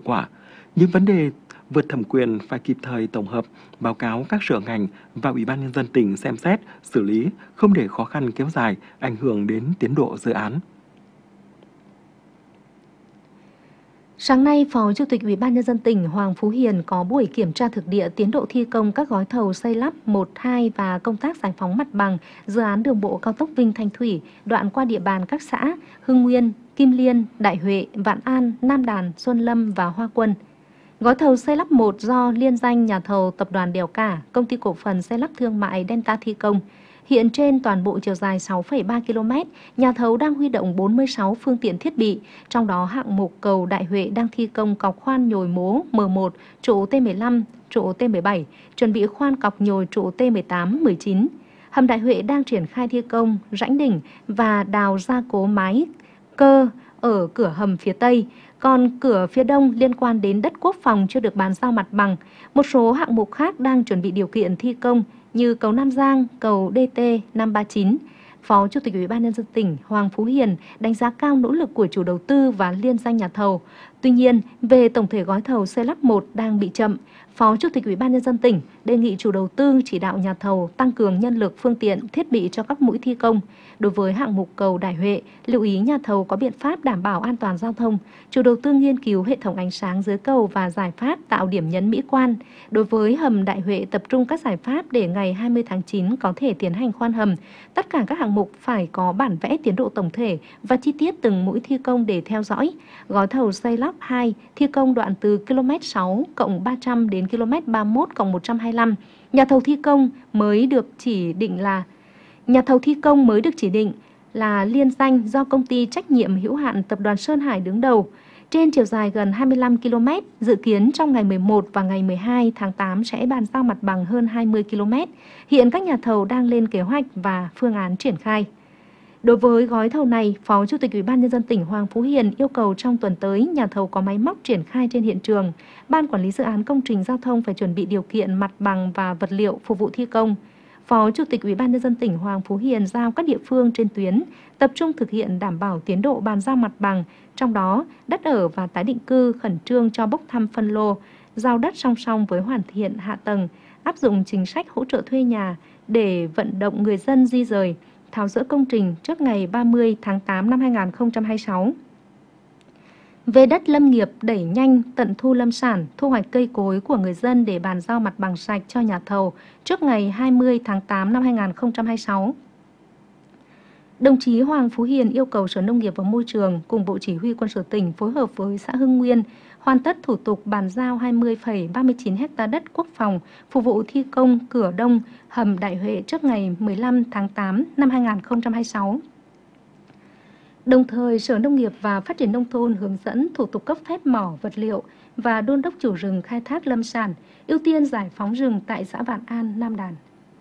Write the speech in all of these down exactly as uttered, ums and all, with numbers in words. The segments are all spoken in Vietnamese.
quả. Những vấn đề vượt thẩm quyền phải kịp thời tổng hợp, báo cáo các sở ngành và Ủy ban Nhân dân tỉnh xem xét, xử lý, không để khó khăn kéo dài, ảnh hưởng đến tiến độ dự án. Sáng nay, Phó Chủ tịch Ủy ban Nhân dân tỉnh Hoàng Phú Hiền có buổi kiểm tra thực địa tiến độ thi công các gói thầu xây lắp một, hai và công tác giải phóng mặt bằng dự án đường bộ cao tốc Vinh Thanh Thủy, đoạn qua địa bàn các xã Hưng Nguyên, Kim Liên, Đại Huệ, Vạn An, Nam Đàn, Xuân Lâm và Hoa Quân. Gói thầu xây lắp một do liên danh nhà thầu Tập đoàn Đèo Cả, Công ty cổ phần xây lắp thương mại Delta thi công. Hiện trên toàn bộ chiều dài sáu phẩy ba ki lô mét, nhà thầu đang huy động bốn mươi sáu phương tiện thiết bị, trong đó hạng mục cầu Đại Huệ đang thi công cọc khoan nhồi mố M một, trụ T mười lăm, trụ T mười bảy, chuẩn bị khoan cọc nhồi trụ T mười tám, mười chín. Hầm Đại Huệ đang triển khai thi công rãnh đỉnh và đào gia cố mái cơ ở cửa hầm phía Tây, còn cửa phía Đông liên quan đến đất quốc phòng chưa được bàn giao mặt bằng. Một số hạng mục khác đang chuẩn bị điều kiện thi công như cầu Nam Giang, cầu D T năm ba chín. Phó Chủ tịch Ủy ban Nhân dân tỉnh Hoàng Phú Hiền đánh giá cao nỗ lực của chủ đầu tư và liên danh nhà thầu. Tuy nhiên, về tổng thể gói thầu xây lắp một đang bị chậm, Phó Chủ tịch Ủy ban Nhân dân tỉnh đề nghị chủ đầu tư chỉ đạo nhà thầu tăng cường nhân lực, phương tiện, thiết bị cho các mũi thi công. Đối với hạng mục cầu Đại Huệ, lưu ý nhà thầu có biện pháp đảm bảo an toàn giao thông, chủ đầu tư nghiên cứu hệ thống ánh sáng dưới cầu và giải pháp tạo điểm nhấn mỹ quan. Đối với hầm Đại Huệ, tập trung các giải pháp để ngày hai mươi tháng chín có thể tiến hành khoan hầm. Tất cả các hạng mục phải có bản vẽ tiến độ tổng thể và chi tiết từng mũi thi công để theo dõi. Gói thầu xây lắp hai thi công đoạn từ ki lô mét sáu cộng ba trăm đến ki lô mét ba mươi mốt cộng một trăm hai mươi lăm. Nhà thầu thi công mới được chỉ định là Nhà thầu thi công mới được chỉ định là liên danh do công ty trách nhiệm hữu hạn Tập đoàn Sơn Hải đứng đầu. Trên chiều dài gần hai mươi lăm ki lô mét, dự kiến trong ngày mười một và ngày mười hai tháng tám sẽ bàn giao mặt bằng hơn hai mươi ki lô mét. Hiện các nhà thầu đang lên kế hoạch và phương án triển khai. Đối với gói thầu này, Phó Chủ tịch Ủy ban Nhân dân tỉnh Hoàng Phú Hiền yêu cầu trong tuần tới nhà thầu có máy móc triển khai trên hiện trường. Ban quản lý dự án công trình giao thông phải chuẩn bị điều kiện mặt bằng và vật liệu phục vụ thi công. Phó Chủ tịch Ủy ban Nhân dân tỉnh Hoàng Phú Hiền giao các địa phương trên tuyến tập trung thực hiện đảm bảo tiến độ bàn giao mặt bằng, trong đó đất ở và tái định cư khẩn trương cho bốc thăm phân lô, giao đất song song với hoàn thiện hạ tầng, áp dụng chính sách hỗ trợ thuê nhà để vận động người dân di rời, tháo dỡ công trình trước ngày ba mươi tháng tám năm hai nghìn không trăm hai mươi sáu. Về đất lâm nghiệp, đẩy nhanh tận thu lâm sản, thu hoạch cây cối của người dân để bàn giao mặt bằng sạch cho nhà thầu trước ngày hai mươi tháng tám năm hai nghìn không trăm hai mươi sáu. Đồng chí Hoàng Phú Hiền yêu cầu Sở Nông nghiệp và Môi trường cùng Bộ Chỉ huy Quân sự tỉnh phối hợp với xã Hưng Nguyên hoàn tất thủ tục bàn giao hai mươi phẩy ba mươi chín ha đất quốc phòng phục vụ thi công cửa Đông hầm Đại Huệ trước ngày mười lăm tháng tám năm hai nghìn không trăm hai mươi sáu. Đồng thời, Sở Nông nghiệp và Phát triển Nông thôn hướng dẫn thủ tục cấp phép mỏ vật liệu và đôn đốc chủ rừng khai thác lâm sản, ưu tiên giải phóng rừng tại xã Vạn An, Nam Đàn.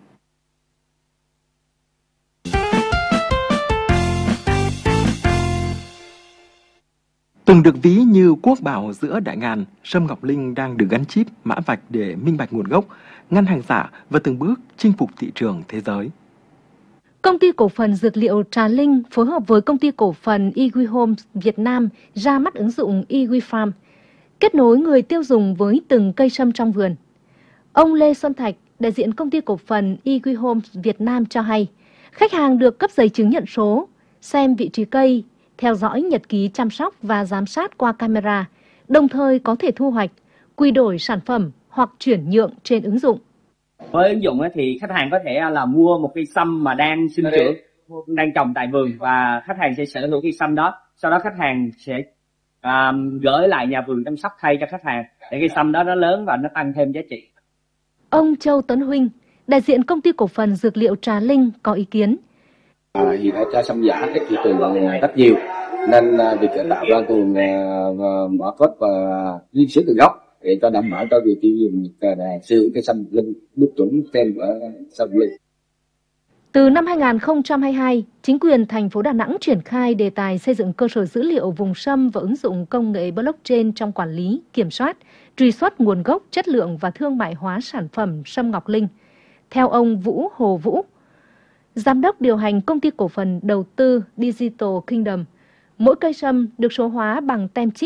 Từng được ví như quốc bảo giữa đại ngàn, sâm ngọc linh đang được gắn chip mã vạch để minh bạch nguồn gốc, ngăn hàng giả và từng bước chinh phục thị trường thế giới. Công ty cổ phần dược liệu Trà Linh phối hợp với công ty cổ phần Igui Homes Việt Nam ra mắt ứng dụng Igui Farm, kết nối người tiêu dùng với từng cây sâm trong vườn. Ông Lê Xuân Thạch, đại diện công ty cổ phần Igui Homes Việt Nam cho hay, khách hàng được cấp giấy chứng nhận số, xem vị trí cây, theo dõi nhật ký chăm sóc và giám sát qua camera, đồng thời có thể thu hoạch, quy đổi sản phẩm hoặc chuyển nhượng trên ứng dụng. Với ứng dụng thì khách hàng có thể là mua một cây sâm mà đang sinh trưởng, đang trồng tại vườn và khách hàng sẽ sở hữu cây sâm đó. Sau đó khách hàng sẽ um, gửi lại nhà vườn chăm sóc thay cho khách hàng để cây sâm đó nó lớn và nó tăng thêm giá trị. Ông Châu Tấn Huynh, đại diện công ty cổ phần dược liệu Trà Linh có ý kiến. À, hiện nay trái sâm giả cái thị trường rất nhiều nên việc tạo ra nguồn mã code và ghi xuất từ gốc để cho đảm bảo cho việc tiêu dùng sử dụng cây sâm linh đúng chuẩn tem của sâm linh. Từ năm hai nghìn không trăm hai mươi hai, chính quyền thành phố Đà Nẵng triển khai đề tài xây dựng cơ sở dữ liệu vùng sâm và ứng dụng công nghệ blockchain trong quản lý, kiểm soát, truy xuất nguồn gốc, chất lượng và thương mại hóa sản phẩm sâm ngọc linh. Theo ông Vũ Hồ Vũ, giám đốc điều hành công ty cổ phần đầu tư Digital Kingdom, mỗi cây sâm được số hóa bằng tem chip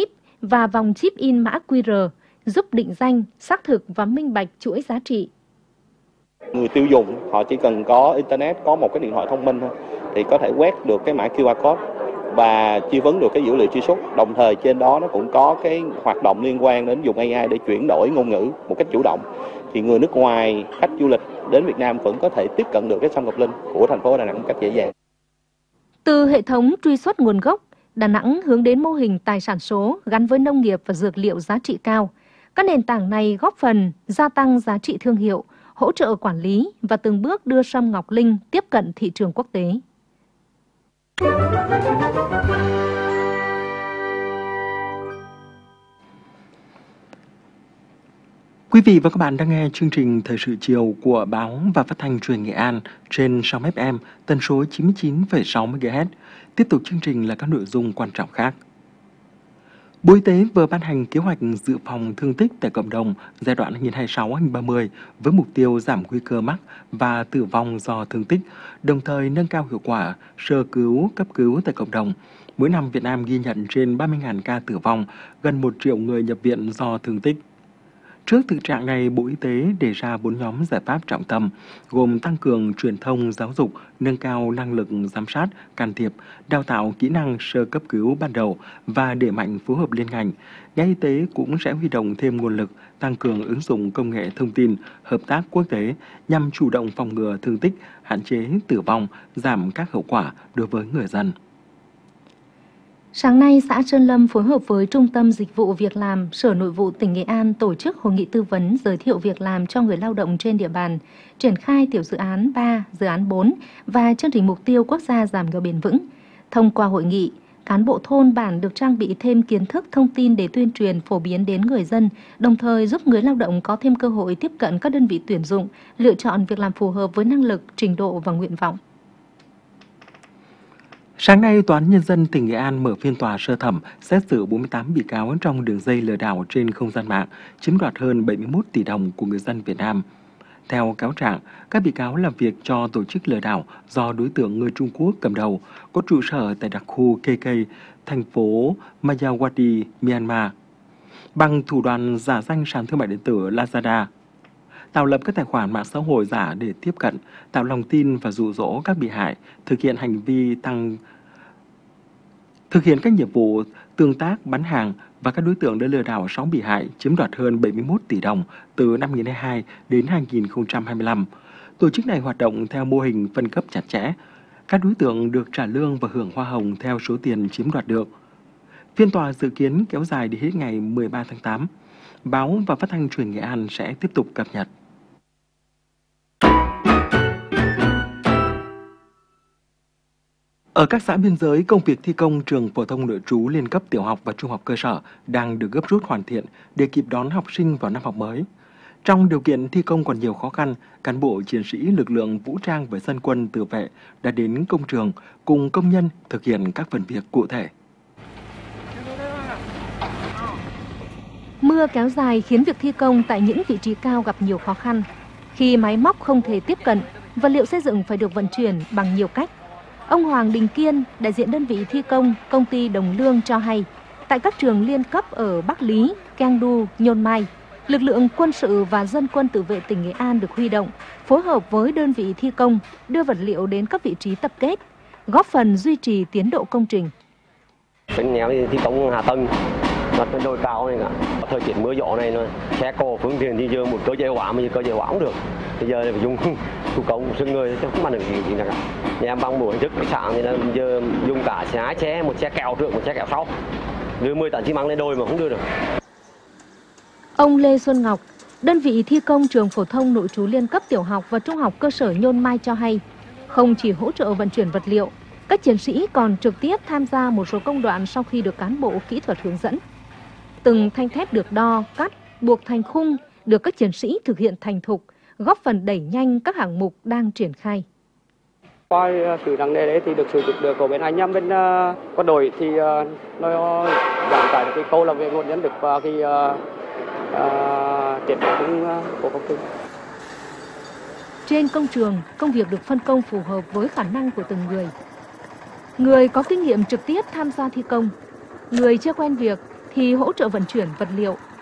và vòng chip in mã quy rờ giúp định danh, xác thực và minh bạch chuỗi giá trị. Người tiêu dùng họ chỉ cần có internet, có một cái điện thoại thông minh thôi thì có thể quét được cái mã quy rờ code và truy vấn được cái dữ liệu truy xuất. Đồng thời trên đó nó cũng có cái hoạt động liên quan đến dùng a i để chuyển đổi ngôn ngữ một cách chủ động. Thì người nước ngoài, khách du lịch đến Việt Nam vẫn có thể tiếp cận được cái sâm ngọc linh của thành phố Đà Nẵng một cách dễ dàng. Từ hệ thống truy xuất nguồn gốc, Đà Nẵng hướng đến mô hình tài sản số gắn với nông nghiệp và dược liệu giá trị cao. Các nền tảng này góp phần gia tăng giá trị thương hiệu, hỗ trợ quản lý và từng bước đưa sâm ngọc linh tiếp cận thị trường quốc tế. Quý vị và các bạn đang nghe chương trình Thời sự chiều của Báo và Phát thanh Truyền Nghệ An trên sóng ép em tần số chín mươi chín phẩy sáu mê ga héc. Tiếp tục chương trình là các nội dung quan trọng khác. Bộ Y tế vừa ban hành kế hoạch dự phòng thương tích tại cộng đồng giai đoạn hai nghìn không trăm hai mươi sáu đến hai nghìn không trăm ba mươi với mục tiêu giảm nguy cơ mắc và tử vong do thương tích, đồng thời nâng cao hiệu quả sơ cứu, cấp cứu tại cộng đồng. Mỗi năm Việt Nam ghi nhận trên ba mươi nghìn ca tử vong, gần một triệu người nhập viện do thương tích. Trước thực trạng này, Bộ Y tế đề ra bốn nhóm giải pháp trọng tâm, gồm tăng cường truyền thông giáo dục, nâng cao năng lực giám sát, can thiệp, đào tạo kỹ năng sơ cấp cứu ban đầu và đẩy mạnh phối hợp liên ngành. Ngành y tế cũng sẽ huy động thêm nguồn lực, tăng cường ứng dụng công nghệ thông tin, hợp tác quốc tế nhằm chủ động phòng ngừa thương tích, hạn chế tử vong, giảm các hậu quả đối với người dân. Sáng nay, xã Sơn Lâm phối hợp với Trung tâm Dịch vụ Việc làm, Sở Nội vụ tỉnh Nghệ An tổ chức hội nghị tư vấn giới thiệu việc làm cho người lao động trên địa bàn, triển khai tiểu dự án ba, dự án bốn và chương trình mục tiêu quốc gia giảm nghèo bền vững. Thông qua hội nghị, cán bộ thôn bản được trang bị thêm kiến thức thông tin để tuyên truyền phổ biến đến người dân, đồng thời giúp người lao động có thêm cơ hội tiếp cận các đơn vị tuyển dụng, lựa chọn việc làm phù hợp với năng lực, trình độ và nguyện vọng. Sáng nay, Tòa án Nhân dân tỉnh Nghệ An mở phiên tòa sơ thẩm xét xử bốn mươi tám bị cáo trong đường dây lừa đảo trên không gian mạng, chiếm đoạt hơn bảy mươi mốt tỷ đồng của người dân Việt Nam. Theo cáo trạng, các bị cáo làm việc cho tổ chức lừa đảo do đối tượng người Trung Quốc cầm đầu, có trụ sở tại đặc khu ca ca, thành phố Mayawati, Myanmar, bằng thủ đoạn giả danh sàn thương mại điện tử Lazada, tạo lập các tài khoản mạng xã hội giả để tiếp cận, tạo lòng tin và dụ dỗ các bị hại thực hiện hành vi tăng thực hiện các nhiệm vụ tương tác bán hàng, và các đối tượng đã lừa đảo sáu bị hại chiếm đoạt hơn bảy mươi mốt tỷ đồng từ năm hai nghìn không trăm hai mươi hai đến hai nghìn không trăm hai mươi lăm. Tổ chức này hoạt động theo mô hình phân cấp chặt chẽ. Các đối tượng được trả lương và hưởng hoa hồng theo số tiền chiếm đoạt được. Phiên tòa dự kiến kéo dài đến hết ngày mười ba tháng tám. Báo và Phát thanh Truyền Nghệ An sẽ tiếp tục cập nhật. Ở các xã biên giới, công việc thi công trường phổ thông nội trú liên cấp tiểu học và trung học cơ sở đang được gấp rút hoàn thiện để kịp đón học sinh vào năm học mới. Trong điều kiện thi công còn nhiều khó khăn, cán bộ chiến sĩ lực lượng vũ trang và dân quân tự vệ đã đến công trường cùng công nhân thực hiện các phần việc cụ thể. Mưa kéo dài khiến việc thi công tại những vị trí cao gặp nhiều khó khăn. Khi máy móc không thể tiếp cận, vật liệu xây dựng phải được vận chuyển bằng nhiều cách. Ông Hoàng Đình Kiên, đại diện đơn vị thi công, công ty Đồng Lương cho hay, tại các trường liên cấp ở Bắc Lý, Keng Du, Nhôn Mai, lực lượng quân sự và dân quân tự vệ tỉnh Nghệ An được huy động, phối hợp với đơn vị thi công, đưa vật liệu đến các vị trí tập kết, góp phần duy trì tiến độ công trình. Bên nhà thi công hạ tầng, mặt bên đồi cao này cả, thời tiết mưa gió này, xe cộ phương tiện thì giờ một cơ giới hóa mà cơ giới hóa cũng được. Bây giờ phải dùng thủ công sức người chứ không mang được gì gì cả. Nhà em bằng một hình thức khách sạn thì là giờ dùng cả xe xe, một xe kẹo trước, một xe kẹo sau, đưa mười tấn xi măng lên đồi mà không đưa được. Ông Lê Xuân Ngọc, đơn vị thi công trường phổ thông nội trú liên cấp tiểu học và trung học cơ sở Nhôn Mai cho hay, không chỉ hỗ trợ vận chuyển vật liệu, các chiến sĩ còn trực tiếp tham gia một số công đoạn sau khi được cán bộ kỹ thuật hướng dẫn. Từng thanh thép được đo, cắt, buộc thành khung được các chiến sĩ thực hiện thành thục, góp phần đẩy nhanh các hạng mục đang triển khai. Qua sự nặng nề đấy thì được sự giúp đỡ của bên anh em bên uh, quân đội thì uh, nó giảm tải được cái câu làm việc nguồn nhân lực và cái uh, uh, triển khai uh, của công ty. Trên công trường, công việc được phân công phù hợp với khả năng của từng người. Người có kinh nghiệm trực tiếp tham gia thi công, người chưa quen việc thì hỗ trợ vận chuyển vật liệu